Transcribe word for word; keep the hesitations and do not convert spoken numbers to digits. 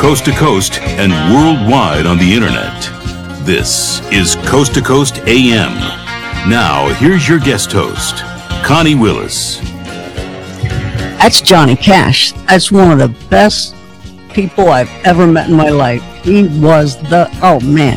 coast to coast and worldwide on the internet. This is Coast to Coast A M. Now, here's your guest host, Connie Willis. That's Johnny Cash. That's one of the best people I've ever met in my life. He was the, oh man.